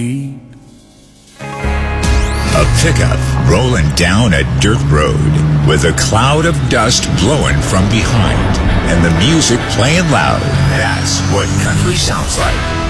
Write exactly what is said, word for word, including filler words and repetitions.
A pickup rolling down a dirt road with a cloud of dust blowing from behind and the music playing loud. That's what country sounds like.